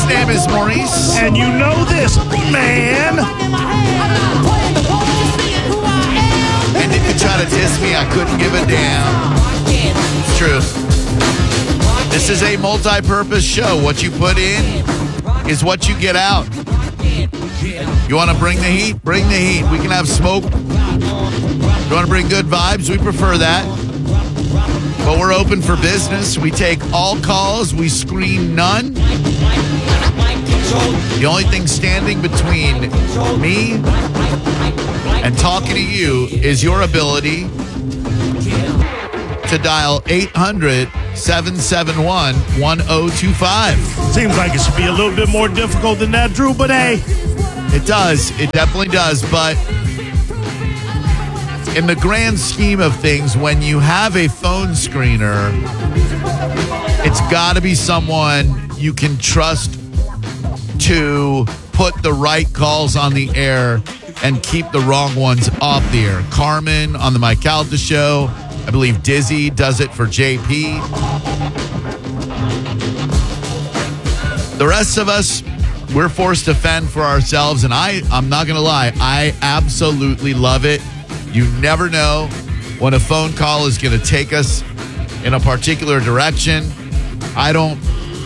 name is Maurice. And you know this, man. And if you try to diss me, I couldn't give a damn. It's true. This is a multi-purpose show. What you put in is what you get out. You want to bring the heat? Bring the heat. We can have smoke. You want to bring good vibes? We prefer that. But we're open for business. We take all calls. We screen none. The only thing standing between me and talking to you is your ability to dial 800-771-1025. Seems like it should be a little bit more difficult than that, Drew, but hey. It does. It definitely does. But in the grand scheme of things, when you have a phone screener, it's got to be someone you can trust to put the right calls on the air and keep the wrong ones off the air. Carmen on the Mike Calta show. I believe Dizzy does it for JP. The rest of us, we're forced to fend for ourselves, and I'm not going to lie, I absolutely love it. You never know when a phone call is going to take us in a particular direction. I don't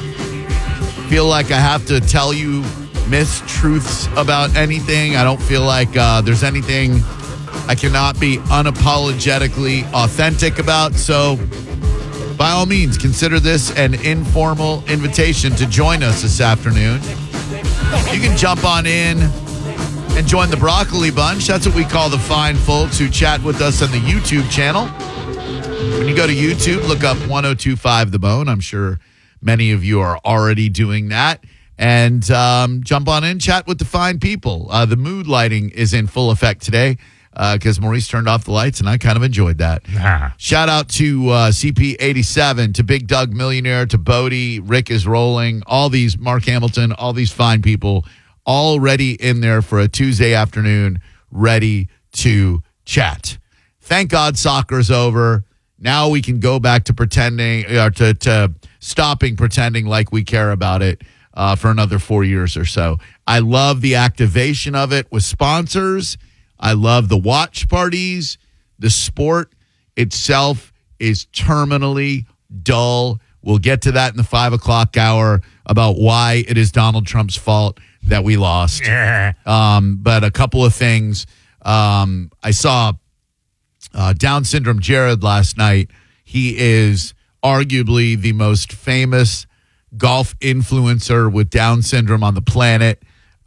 feel like I have to tell you mistruths about anything. I don't feel like there's anything I cannot be unapologetically authentic about. So by all means, consider this an informal invitation to join us this afternoon. You can jump on in and join the Broccoli Bunch. That's what we call the fine folks who chat with us on the YouTube channel. When you go to YouTube, look up 1025 The Bone. I'm sure many of you are already doing that. And jump on in, chat with the fine people. The mood lighting is in full effect today because Maurice turned off the lights, and I kind of enjoyed that. Shout out to CP87, to Big Doug Millionaire, to Bodie, Rick is Rolling, all these, Mark Hamilton, all these fine people already in there for a Tuesday afternoon, ready to chat. Thank God soccer's over. Now we can go back to pretending, to stopping pretending like we care about it for another 4 years or so. I love the activation of it with sponsors. I love the watch parties. The sport itself is terminally dull. We'll get to that in the 5 o'clock hour about why it is Donald Trump's fault that we lost. But a couple of things. I saw Down syndrome Jared last night. He is arguably the most famous golf influencer with Down syndrome on the planet.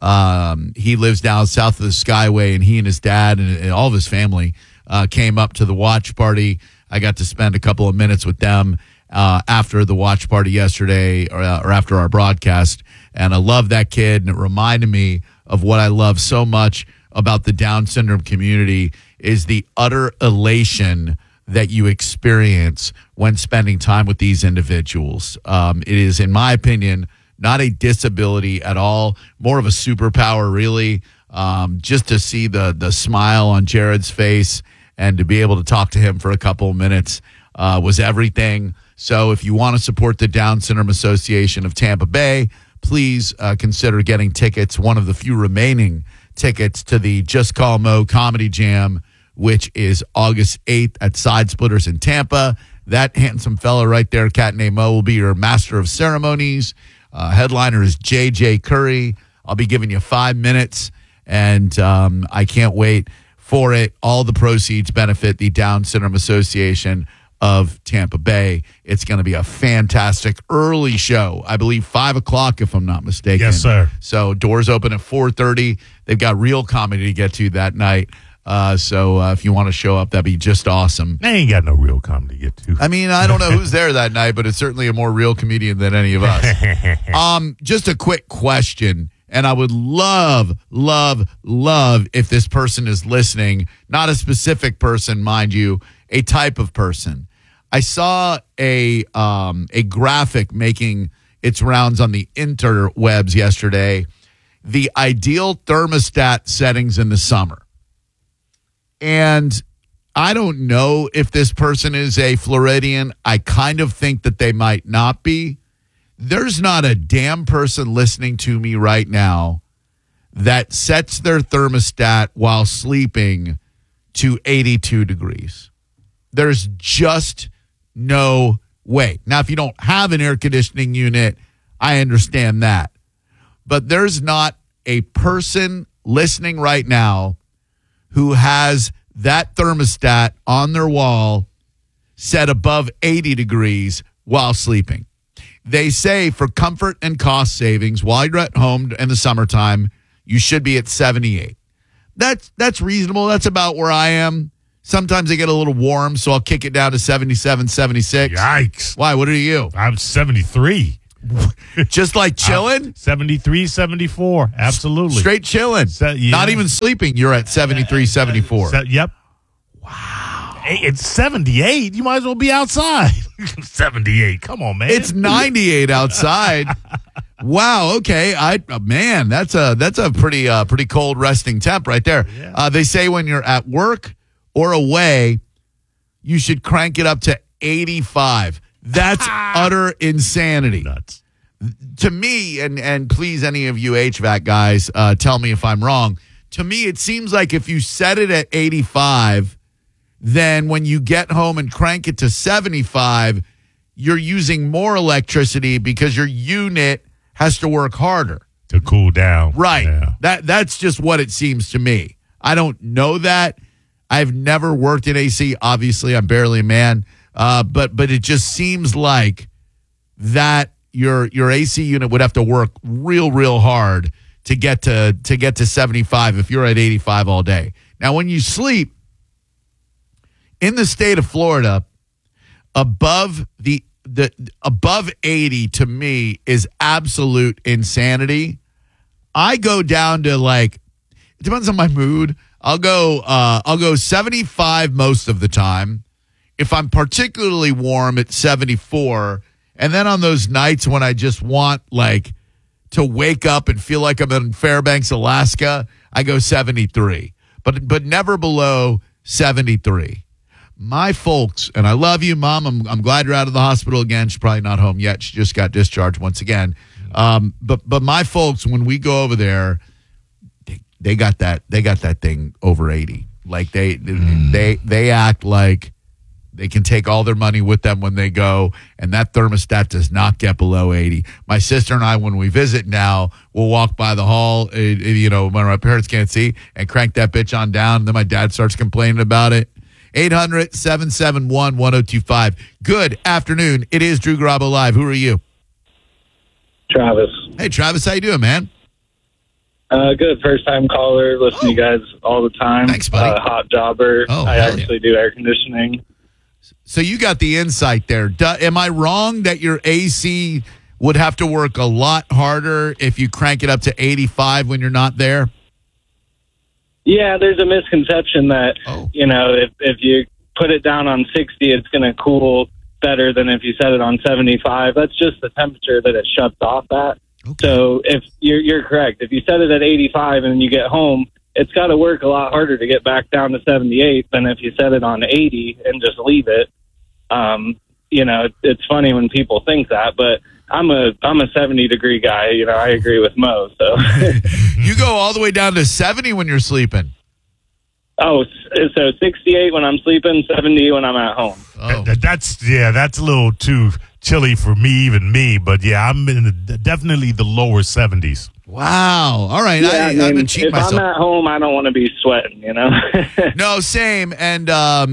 He lives down south of the Skyway, and he and his dad and all of his family came up to the watch party. I got to spend a couple of minutes with them after the watch party yesterday or after our broadcast. And I love that kid, and it reminded me of what I love so much about the Down syndrome community is the utter elation that you experience when spending time with these individuals. It is, in my opinion, not a disability at all, more of a superpower, really. Just to see the smile on Jared's face and to be able to talk to him for a couple of minutes was everything. So if you want to support the Down Syndrome Association of Tampa Bay, please consider getting tickets, one of the few remaining tickets to the Just Call Mo Comedy Jam, which is August 8th at Side Splitters in Tampa. That handsome fella right there, cat named Mo, will be your master of ceremonies. Headliner is J.J. Curry. I'll be giving you 5 minutes, and I can't wait for it. All the proceeds benefit the Down Syndrome Association of Tampa Bay. It's going to be a fantastic early show. I believe 5 o'clock, if I'm not mistaken. Yes, sir. So doors open at 4:30. They've got real comedy to get to that night. So if you want to show up, that'd be just awesome. They ain't got no real comedy to get to. I mean, I don't know who's there that night, but it's certainly a more real comedian than any of us. Just a quick question, and I would love if this person is listening, not a specific person, mind you, a type of person. I saw a graphic making its rounds on the interwebs yesterday, the ideal thermostat settings in the summer. And I don't know if this person is a Floridian. I kind of think that they might not be. There's not a damn person listening to me right now that sets their thermostat while sleeping to 82 degrees. There's just no way. Now, if you don't have an air conditioning unit, I understand that. But there's not a person listening right now who has that thermostat on their wall set above 80 degrees while sleeping. They say for comfort and cost savings, while you're at home in the summertime, you should be at 78. That's reasonable. That's about where I am. Sometimes I get a little warm, so I'll kick it down to 77, 76. Yikes. Why? What are you? I'm 73. Just like chilling? 73, 74. Absolutely. Straight chilling. Yeah. Not even sleeping. You're at 73, 74. Yep. Wow. Hey, it's 78. You might as well be outside. 78. Come on, man. It's 98 outside. Wow. Okay. Man, that's a pretty cold resting temp right there. Yeah. They say when you're at work or away, you should crank it up to 85. That's utter insanity. Nuts. To me, and please, any of you HVAC guys, tell me if I'm wrong. To me, it seems like if you set it at 85, then when you get home and crank it to 75, you're using more electricity because your unit has to work harder to cool down. Right. Yeah. That's just what it seems to me. I don't know that. I've never worked in AC. Obviously, I'm barely a man. But it just seems like that your AC unit would have to work real hard to get to 75 if you're at 85 all day. Now, when you sleep in the state of Florida, above above 80 to me is absolute insanity. I go down to it depends on my mood. I'll go 75 most of the time. If I'm particularly warm at 74, and then on those nights when I just want to wake up and feel like I'm in Fairbanks, Alaska, I go 73, but never below 73. My folks, and I love you, Mom. I'm glad you're out of the hospital again. She's probably not home yet. She just got discharged once again. But my folks, when we go over there, they got that thing over 80. They act like they can take all their money with them when they go, and that thermostat does not get below 80. My sister and I, when we visit now, we'll walk by the hall, when my parents can't see, and crank that bitch on down, and then my dad starts complaining about it. 800-771-1025. Good afternoon. It is Drew Garabo Live. Who are you? Travis. Hey, Travis. How you doing, man? Good. First-time caller. Listen to you guys all the time. Thanks, buddy. Hot jobber. Oh, I actually do air conditioning. So you got the insight there. Am I wrong that your AC would have to work a lot harder if you crank it up to 85 when you're not there? Yeah, there's a misconception that, if you put it down on 60, it's going to cool better than if you set it on 75. That's just the temperature that it shuts off at. Okay. So if you're correct, if you set it at 85 and you get home, it's got to work a lot harder to get back down to 78 than if you set it on 80 and just leave it. It's funny when people think that, but I'm a 70-degree guy. I agree with Mo. So you go all the way down to 70 when you're sleeping. Oh, so 68 when I'm sleeping, 70 when I'm at home. Oh. That's a little too chilly for even me. But yeah, I'm in definitely the lower 70s. Wow. All right. Yeah, I'm gonna cheat myself. I'm at home, I don't want to be sweating, No, same. And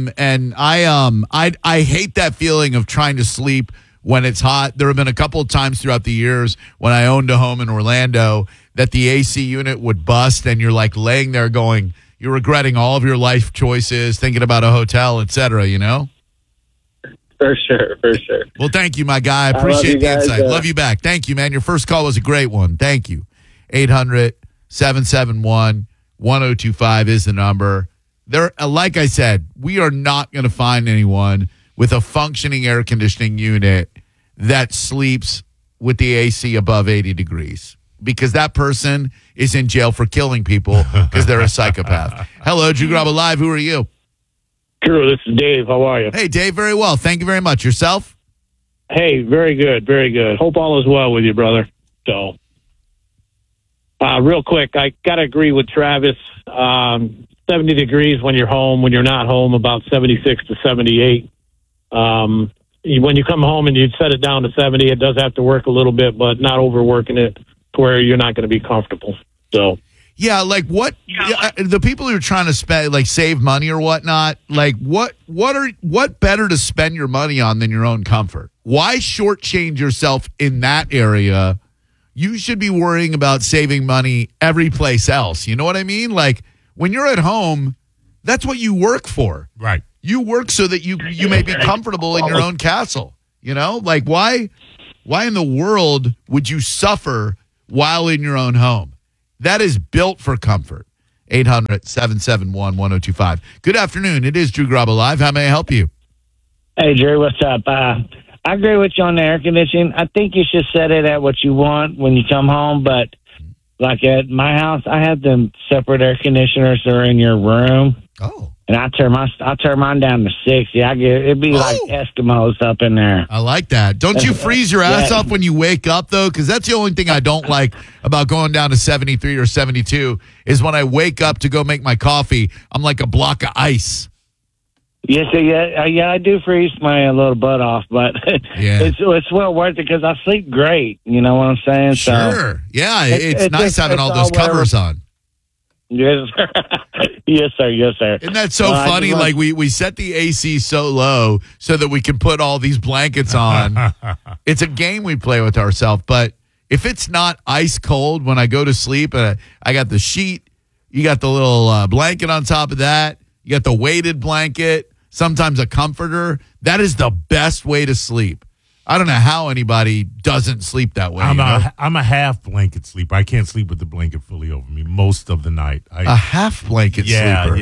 I hate that feeling of trying to sleep when it's hot. There have been a couple of times throughout the years when I owned a home in Orlando that the AC unit would bust, and you're laying there going, you're regretting all of your life choices, thinking about a hotel, et cetera, For sure. Well, thank you, my guy. I appreciate the insight. Love you back. Thank you, man. Your first call was a great one. Thank you. 800-771-1025 is the number. There, like I said, we are not going to find anyone with a functioning air conditioning unit that sleeps with the AC above 80 degrees, because that person is in jail for killing people because they're a psychopath. Hello, Drew Garabo Live. Who are you? Drew, this is Dave. How are you? Hey, Dave. Very well. Thank you very much. Yourself? Hey, very good, very good. Hope all is well with you, brother. So, real quick, I got to agree with Travis. 70 degrees when you're home. When you're not home, about 76 to 78. When you come home and you set it down to 70, it does have to work a little bit, but not overworking it to where you're not going to be comfortable. So. Yeah, like what the people who are trying to spend, like save money or whatnot, like what better to spend your money on than your own comfort? Why shortchange yourself in that area? You should be worrying about saving money every place else. You know what I mean? Like when you're at home, that's what you work for. Right. You work so that you may be comfortable in your own castle. You know, like why in the world would you suffer while in your own home? That is built for comfort. 800-771-1025. Good afternoon. It is Drew Garabo Live. How may I help you? Hey, Jerry, what's up? I agree with you on the air conditioning. I think you should set it at what you want when you come home. But like at my house, I have them separate air conditioners that are in your room. Oh. And I turn mine down to 60. It'd be like Eskimos up in there. I like that. Don't you freeze your ass up when you wake up, though? Because that's the only thing I don't like about going down to 73 or 72 is when I wake up to go make my coffee, I'm like a block of ice. Yes, yeah, I do freeze my little butt off, but it's well worth it because I sleep great. You know what I'm saying? Sure. So yeah, it's nice having all those covers on. Yes, yes, sir. Yes, sir. Isn't that so funny? Like we set the AC so low so that we can put all these blankets on. It's a game we play with ourselves. But if it's not ice cold when I go to sleep, I got the sheet, you got the little blanket on top of that, you got the weighted blanket, sometimes a comforter. That is the best way to sleep. I don't know how anybody doesn't sleep that way. I'm a half blanket sleeper. I can't sleep with the blanket fully over me most of the night. A half blanket sleeper.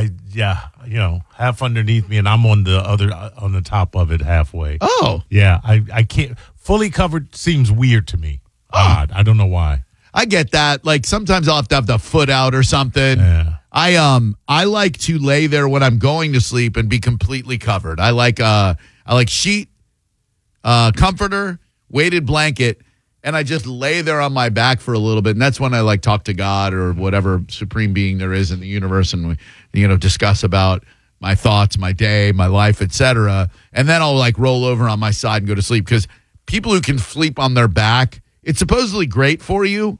Yeah. Half underneath me, and I'm on the top of it halfway. Oh, yeah. I can't fully covered. Seems weird to me. Odd. I don't know why. I get that. Like sometimes I'll have to have the foot out or something. Yeah. I like to lay there when I'm going to sleep and be completely covered. I like sheet. Comforter, weighted blanket, and I just lay there on my back for a little bit. And that's when I like talk to God or whatever supreme being there is in the universe, and we, discuss about my thoughts, my day, my life, etc. And then I'll like roll over on my side and go to sleep because people who can sleep on their back, it's supposedly great for you.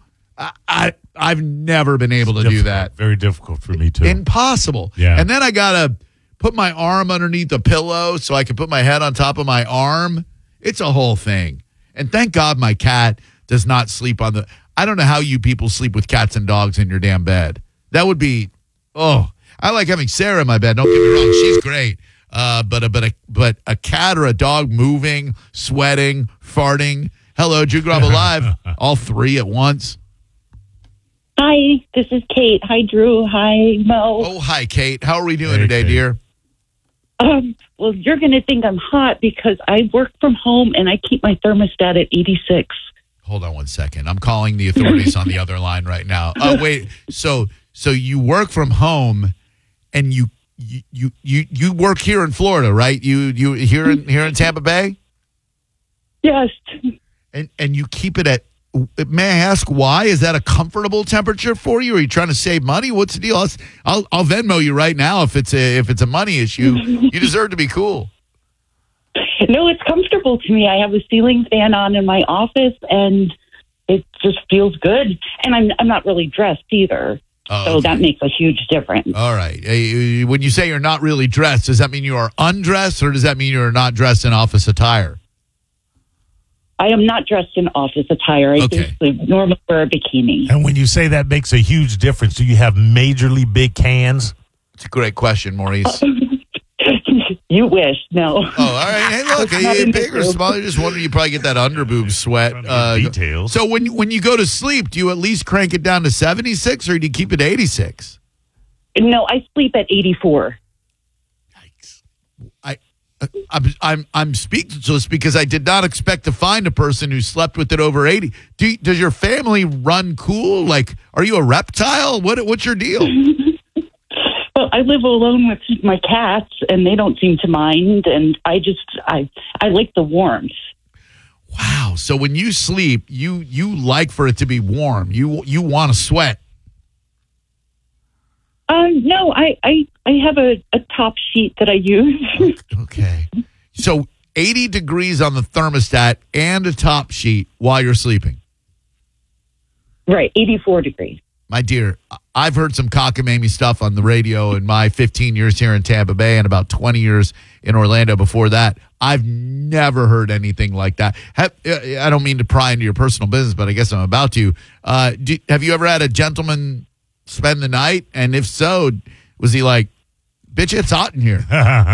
I've never been able to do that. Very difficult for me too. Impossible. Yeah. And then I gotta put my arm underneath the pillow so I can put my head on top of my arm. It's a whole thing. And thank God my cat does not sleep on I don't know how you people sleep with cats and dogs in your damn bed. That would be, I like having Sarah in my bed. Don't get me wrong. She's great. But a cat or a dog moving, sweating, farting. Hello, Drew Garabo Live. All three at once. Hi, this is Kate. Hi, Drew. Hi, Mo. Oh, hi, Kate. How are we doing today, Kate. dear? Well, you're going to think I'm hot because I work from home and I keep my thermostat at 86. Hold on one second. I'm calling the authorities on the other line right now. Wait. So you work from home, and you work here in Florida, right? You here in Tampa Bay? Yes. And you keep it at. May I ask why? Is that a comfortable temperature for you? Are you trying to save money? What's the deal? I'll Venmo you right now if it's a money issue. You deserve to be cool. No, it's comfortable to me. I have a ceiling fan on in my office, and it just feels good. And I'm not really dressed either, so that makes a huge difference. All right. When you say you're not really dressed, does that mean you are undressed, or does that mean you're not dressed in office attire? I am not dressed in office attire. I basically normally wear a bikini. And when you say that makes a huge difference, do you have majorly big cans? It's a great question, Maurice. You wish. No. Oh, all right. Hey, look, big or small, you just wonder, you probably get that underboob sweat. Details. So when you go to sleep, do you at least crank it down to 76 or do you keep it 86? No, I sleep at 84. I'm speechless because I did not expect to find a person who slept with it over 80. Does your family run cool? Like, are you a reptile? What's your deal? Well, I live alone with my cats, and they don't seem to mind. And I like the warmth. Wow. So when you sleep, you like for it to be warm. You want to sweat. No, I have a top sheet that I use. Okay. So 80 degrees on the thermostat and a top sheet while you're sleeping. Right, 84 degrees. My dear, I've heard some cockamamie stuff on the radio in my 15 years here in Tampa Bay and about 20 years in Orlando before that. I've never heard anything like that. I don't mean to pry into your personal business, but I guess I'm about to. Have you ever had a gentleman spend the night? And if so, was he like, bitch, it's hot in here?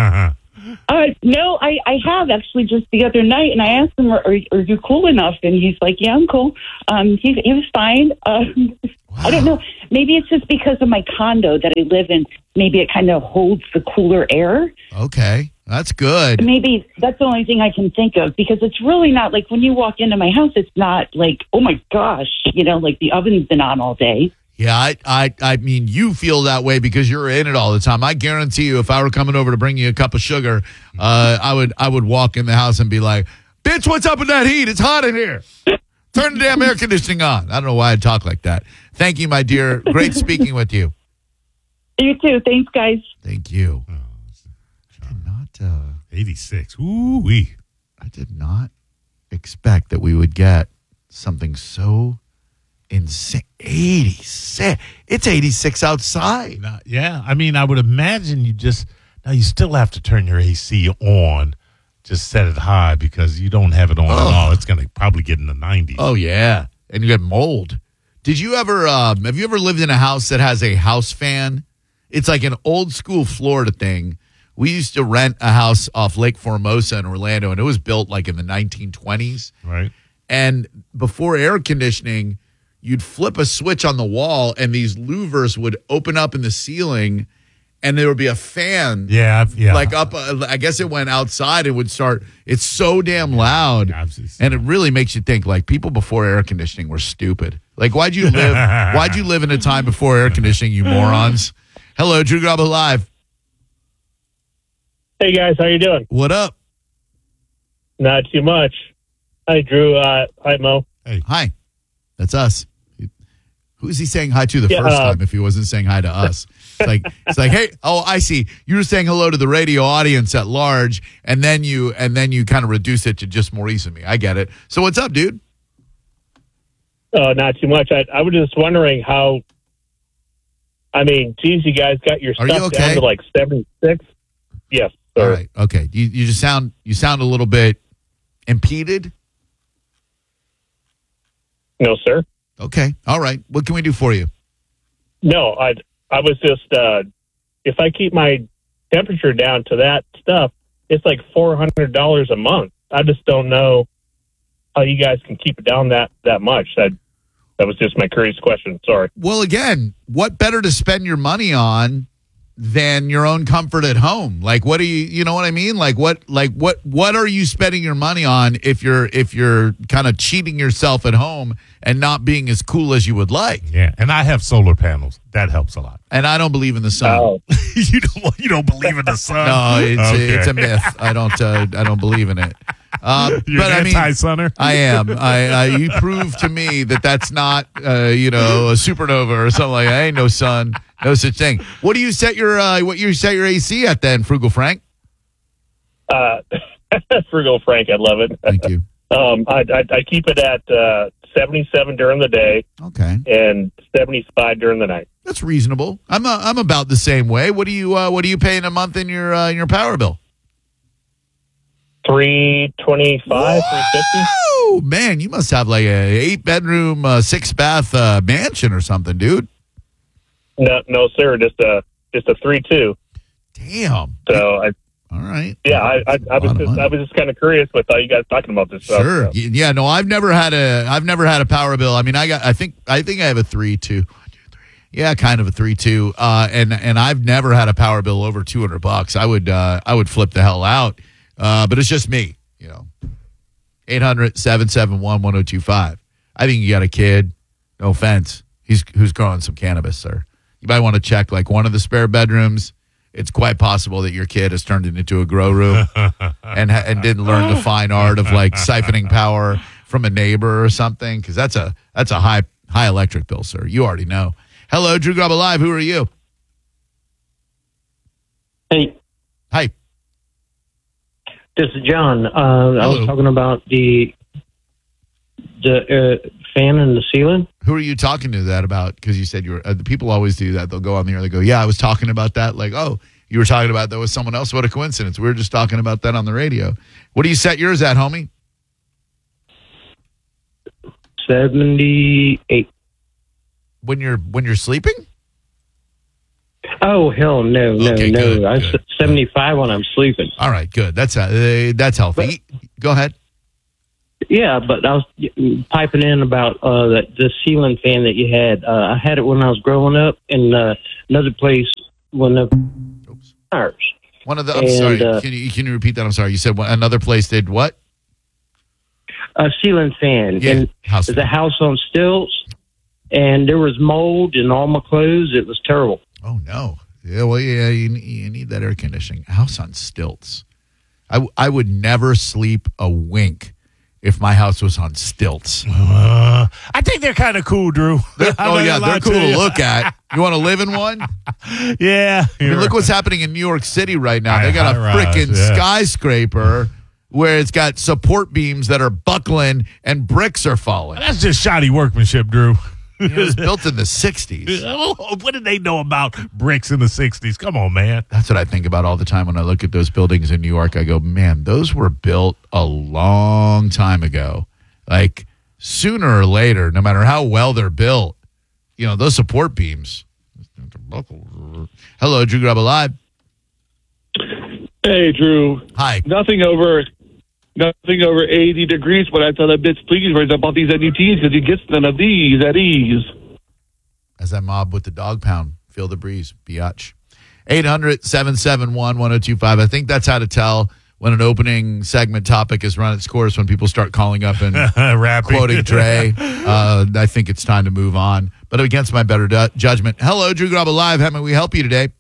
No, I have actually just the other night, and I asked him, are you cool enough? And he's like, yeah, I'm cool. He was fine. Wow. I don't know. Maybe it's just because of my condo that I live in. Maybe it kind of holds the cooler air. Okay, that's good. Maybe that's the only thing I can think of, because it's really not like when you walk into my house, it's not like, oh my gosh, like the oven's been on all day. Yeah, I mean, you feel that way because you're in it all the time. I guarantee you, if I were coming over to bring you a cup of sugar, I would walk in the house and be like, bitch, what's up with that heat? It's hot in here. Turn the damn air conditioning on. I don't know why I talk like that. Thank you, my dear. Great speaking with you. You too. Thanks, guys. Thank you. I did not, 86. Ooh-wee. I did not expect that we would get something so insane. 86. It's 86 outside. Yeah. I mean, I would imagine you still have to turn your AC on. Just set it high because you don't have it on at all. It's going to probably get in the 90s. Oh, yeah. And you get mold. Did you ever, have you ever lived in a house that has a house fan? It's like an old school Florida thing. We used to rent a house off Lake Formosa in Orlando, and it was built like in the 1920s. Right. And before air conditioning, you'd flip a switch on the wall, and these louvers would open up in the ceiling, and there would be a fan. Yeah. Like up, I guess it went outside. It would start. It's so damn loud. And it really makes you think, like, people before air conditioning were stupid. Like, why'd you live in a time before air conditioning, you morons? Hello, Drew Garabo Live. Hey, guys. How you doing? What up? Not too much. Hi, Drew. Hi, Mo. Hey. Hi. That's us. Who is he saying hi to the first time if he wasn't saying hi to us? It's like, hey, oh, I see. You were saying hello to the radio audience at large, and then you kind of reduce it to just Maurice and me. I get it. So what's up, dude? Oh, not too much. I was just wondering how. I mean, geez, you guys got your stuff down to like 76. Yes, sir. All right. Okay. You just sound a little bit impeded. No, sir. Okay. All right. What can we do for you? No, I was just if I keep my temperature down to that stuff, it's like $400 a month. I just don't know how you guys can keep it down that much. That was just my curious question. Sorry. Well, again, what better to spend your money on than your own comfort at home? Like, what do you know what I mean? Like what are you spending your money on if you're kind of cheating yourself at home and not being as cool as you would like? Yeah, and I have solar panels. That helps a lot. And I don't believe in the sun. Oh. You don't believe in the sun? No, it's a myth. I don't believe in it. You're but an anti-sunner? I am. You prove to me that that's not a supernova or something like that. Ain't no sun, no such thing. What do you set your AC at then, Frugal Frank? Frugal Frank, I love it. Thank you. I keep it at 77 during the day. Okay. And 75 during the night. That's reasonable. I'm about the same way. What do you pay in a month in your power bill? $325, $350. Oh man, you must have like a 8-bedroom, 6-bath mansion or something, dude. No, sir. Just a 3-2. Damn. So all right. Yeah, I was just kind of curious with how you guys talking about this stuff. Sure. So. Yeah. No, I've never had a power bill. I mean, I think I have a 3-2. Yeah, kind of a 3-2. And I've never had a power bill over $200. I would flip the hell out. But it's just me, 800-771-1025. I think you got a kid. No offense. Who's growing some cannabis, sir. You might want to check like one of the spare bedrooms it's quite possible that your kid has turned it into a grow room and didn't learn the fine art of like siphoning power from a neighbor or something, because that's a high electric bill, sir. You already know. Hello, Drew Garabo Live. Who are you? Hey. Hi. This is John. I was talking about the fan in the ceiling. Who are you talking to that about? Because you said you were. The people always do that. They'll go on the air. They go, "Yeah, I was talking about that." Like, oh, you were talking about that with someone else. What a coincidence. We were just talking about that on the radio. What do you set yours at, homie? 78. When you're sleeping? Oh hell no. Okay, good, I'm good. 75 when I'm sleeping. All right, good. That's healthy. Go ahead. Yeah, but I was piping in about the ceiling fan that you had. I had it when I was growing up in another place when the fires. One of the. I'm sorry. Can you repeat that? I'm sorry. You said another place did what? A ceiling fan. Yeah, And house it was fan. a house on stilts, and there was mold in all my clothes. It was terrible. Oh no. Yeah. Well, yeah. You need that air conditioning. House on stilts. I would never sleep a wink if my house was on stilts. I think they're kind of cool, Drew. They're cool to look at. You want to live in one? Yeah. I mean, look what's happening in New York City right now. They got a High-rise, freaking yeah. skyscraper where it's got support beams that are buckling and bricks are falling. That's just shoddy workmanship, Drew. It was built in the 60s. Oh, what did they know about bricks in the 60s? Come on, man. That's what I think about all the time when I look at those buildings in New York. I go, man, those were built a long time ago. Like, sooner or later, no matter how well they're built, those support beams. Hello, Drew Garabo Live. Hey, Drew. Hi. Nothing over 80 degrees, but I tell that bitch, please raise up all these NUTs because he gets none of these at ease. As I mob with the dog pound, feel the breeze, biatch. 800-771-1025. I think that's how to tell when an opening segment topic has run its course, when people start calling up and quoting Dre. I think it's time to move on. But against my better judgment. Hello, Drew Garabo Live. How may we help you today?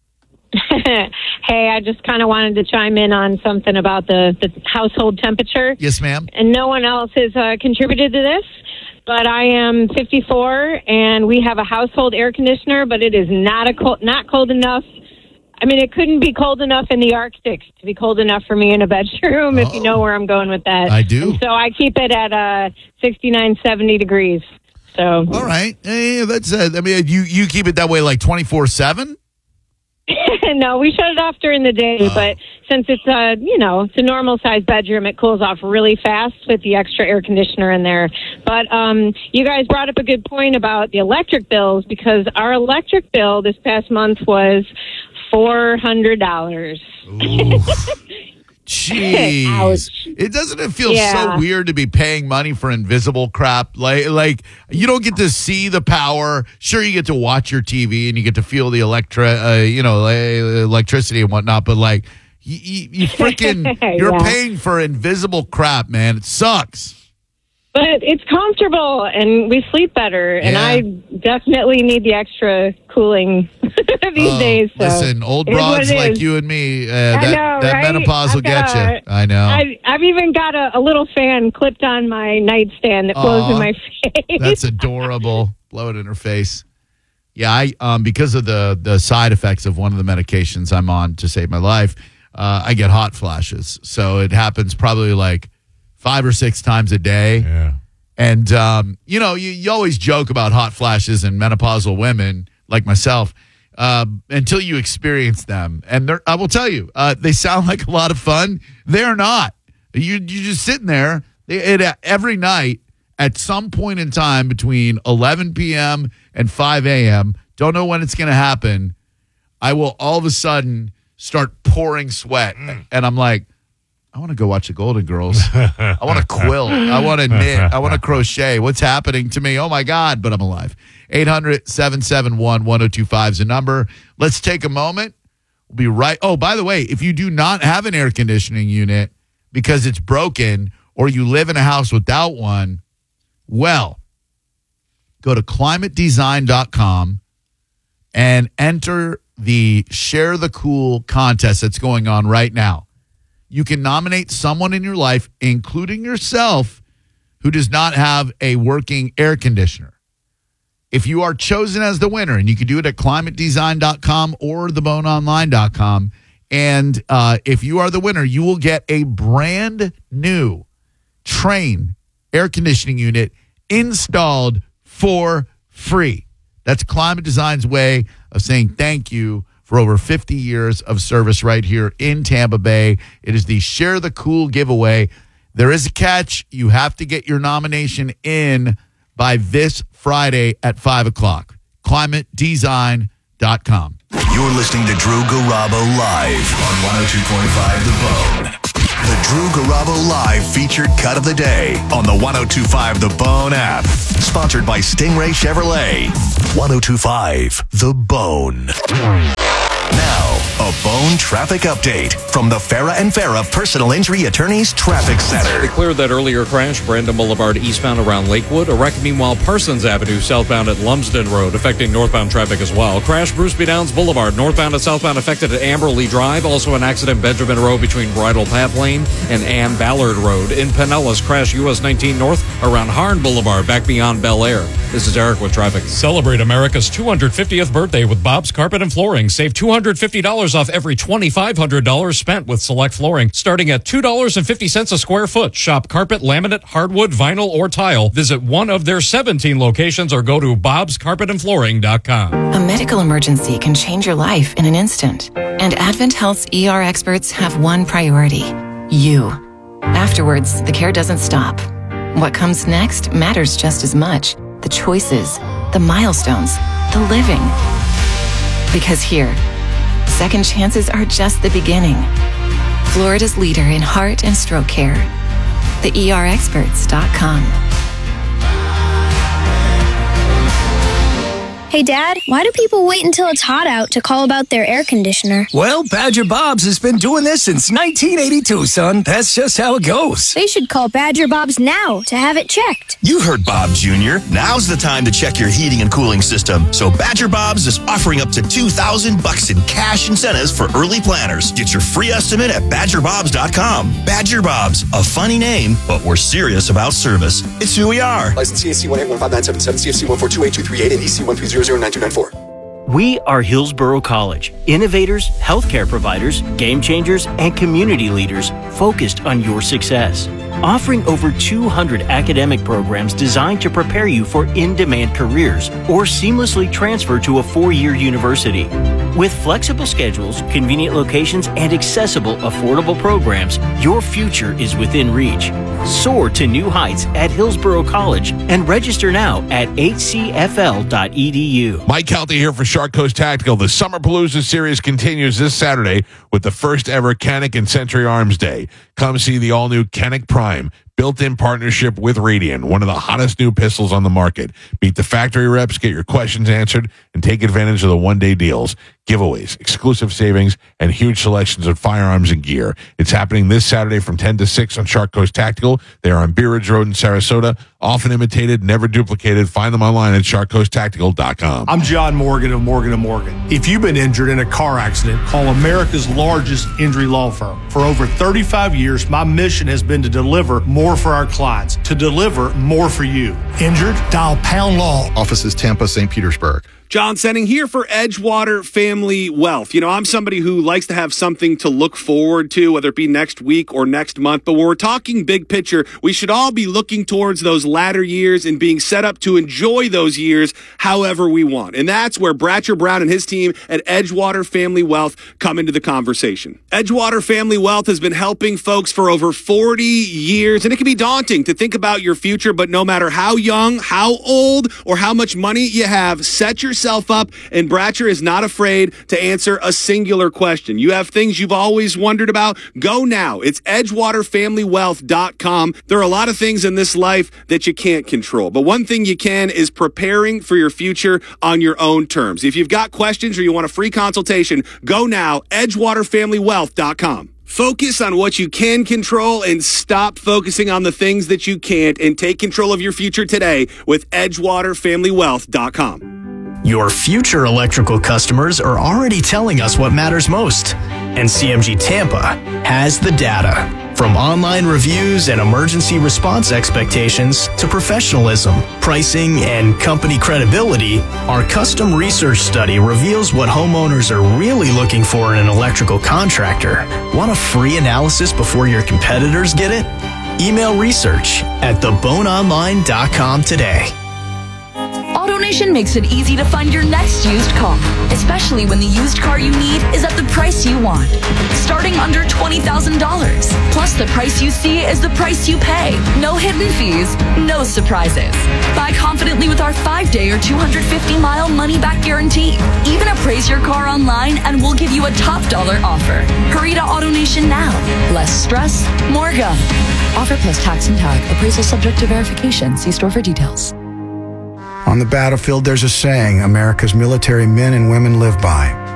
Hey, I just kind of wanted to chime in on something about the household temperature. Yes, ma'am. And no one else has contributed to this, but I am 54, and we have a household air conditioner, but it is not cold enough. I mean, it couldn't be cold enough in the Arctic to be cold enough for me in a bedroom, if you know where I'm going with that. I do. And so I keep it at 69, 70 degrees. So. All right. That's you keep it that way like 24/7? No, we shut it off during the day, but since it's it's a normal sized bedroom, it cools off really fast with the extra air conditioner in there. But you guys brought up a good point about the electric bills, because our electric bill this past month was $400. Jeez. Ouch. Doesn't it feel so weird to be paying money for invisible crap? Like you don't get to see the power. Sure, you get to watch your TV and you get to feel the electricity and whatnot, but like you freaking you're paying for invisible crap, man. It sucks. But it's comfortable and we sleep better, and I definitely need the extra cooling these days. So listen, old broads like you and me, that right? menopause will get you. I know. I've even got a little fan clipped on my nightstand that blows in my face. That's adorable. Blow it in her face. Yeah, I because of the side effects of one of the medications I'm on to save my life, I get hot flashes. So it happens probably like 5 or 6 times a day. Yeah. And, you always joke about hot flashes in menopausal women like myself until you experience them. And I will tell you, they sound like a lot of fun. They're not. You're just sitting there every night at some point in time between 11 p.m. and 5 a.m. Don't know when it's going to happen. I will all of a sudden start pouring sweat. And I'm like, I want to go watch the Golden Girls. I want to quilt. I want to knit. I want to crochet. What's happening to me? Oh, my God, but I'm alive. 800-771-1025 is the number. Let's take a moment. We'll be right. Oh, by the way, if you do not have an air conditioning unit because it's broken or you live in a house without one, well, go to climatedesign.com and enter the Share the Cool contest that's going on right now. You can nominate someone in your life, including yourself, who does not have a working air conditioner. If you are chosen as the winner, and you can do it at climatedesign.com or theboneonline.com, and if you are the winner, you will get a brand new Trane air conditioning unit installed for free. That's Climate Design's way of saying thank you for over 50 years of service right here in Tampa Bay. It is the Share the Cool giveaway. There is a catch. You have to get your nomination in by this Friday at 5 o'clock. ClimateDesign.com. You're listening to Drew Garabo live on 102.5 The Bone. The Drew Garabo Live featured cut of the day on the 102.5 The Bone app. Sponsored by Stingray Chevrolet. 102.5 The Bone. Now, a Bone traffic update from the Farah and Farah Personal Injury Attorneys Traffic Center. They cleared that earlier crash, Brandon Boulevard eastbound around Lakewood. A wreck, meanwhile, Parsons Avenue southbound at Lumsden Road, affecting northbound traffic as well. Crash, Bruce B. Downs Boulevard, northbound and southbound affected at Amberley Drive. Also an accident, Benjamin Road between Bridle Path Lane and Ann Ballard Road. In Pinellas, crash US 19 north around Harn Boulevard, back beyond Bel Air. This is Eric with traffic. Celebrate America's 250th birthday with Bob's Carpet and Flooring. Save $250 off every $2,500 spent with select flooring, starting at $2.50 a square foot. Shop carpet, laminate, hardwood, vinyl, or tile. Visit one of their 17 locations or go to bobscarpetandflooring.com. A medical emergency can change your life in an instant. And Advent Health's ER experts have one priority: you. Afterwards, the care doesn't stop. What comes next matters just as much. The choices, the milestones, the living. Because here, second chances are just the beginning. Florida's leader in heart and stroke care. TheERexperts.com. Hey, Dad, why do people wait until it's hot out to call about their air conditioner? Well, Badger Bob's has been doing this since 1982, son. That's just how it goes. They should call Badger Bob's now to have it checked. You heard Bob Jr. Now's the time to check your heating and cooling system. So Badger Bob's is offering up to $2,000 in cash incentives for early planners. Get your free estimate at badgerbobs.com. Badger Bob's, a funny name, but we're serious about service. It's who we are. License CAC 1815977, CFC 1428238, and EC 1309294. We are Hillsborough College, innovators, healthcare providers, game changers, and community leaders focused on your success. Offering over 200 academic programs designed to prepare you for in-demand careers or seamlessly transfer to a 4-year university. With flexible schedules, convenient locations, and accessible, affordable programs, your future is within reach. Soar to new heights at Hillsborough College and register now at hcfl.edu. Mike Kelty here for Shark Coast Tactical. The Summer Palooza series continues this Saturday with the first ever Kennick and Century Arms Day. Come see the all-new Kennick Prime, built-in partnership with Radian, one of the hottest new pistols on the market. Meet the factory reps, get your questions answered, and take advantage of the one-day deals, giveaways, exclusive savings, and huge selections of firearms and gear. It's happening this Saturday from 10 to 6 on Shark Coast Tactical. They are on Bee Ridge Road in Sarasota. Often imitated, never duplicated. Find them online at sharkcoasttactical.com. I'm John Morgan of Morgan & Morgan. If you've been injured in a car accident, call America's largest injury law firm. For over 35 years, my mission has been to deliver more for our clients, to deliver more for you. Injured? Dial Pound Law. Offices Tampa, St. Petersburg. John Senning here for Edgewater Family Wealth. You know, I'm somebody who likes to have something to look forward to, whether it be next week or next month. But when we're talking big picture, we should all be looking towards those latter years and being set up to enjoy those years however we want. And that's where Bratcher Brown and his team at Edgewater Family Wealth come into the conversation. Edgewater Family Wealth has been helping folks for over 40 years, and it can be daunting to think about your future, but no matter how young, how old, or how much money you have, set yourself up, and Bratcher is not afraid to answer a singular question. You have things you've always wondered about? Go now. It's EdgewaterFamilyWealth.com. There are a lot of things in this life that you can't control, but one thing you can is preparing for your future on your own terms. If you've got questions or you want a free consultation, go now. EdgewaterFamilyWealth.com. Focus on what you can control and stop focusing on the things that you can't, and take control of your future today with EdgewaterFamilyWealth.com. Your future electrical customers are already telling us what matters most, and CMG Tampa has the data. From online reviews and emergency response expectations to professionalism, pricing, and company credibility, our custom research study reveals what homeowners are really looking for in an electrical contractor. Want a free analysis before your competitors get it? Email research at theboneonline.com today. AutoNation makes it easy to find your next used car, especially when the used car you need is at the price you want. Starting under $20,000. Plus, the price you see is the price you pay. No hidden fees, no surprises. Buy confidently with our 5-day or 250-mile money-back guarantee. Even appraise your car online and we'll give you a top dollar offer. Hurry to AutoNation now. Less stress, more go. Offer plus tax and tag. Appraisal subject to verification. See store for details. On the battlefield, there's a saying America's military men and women live by.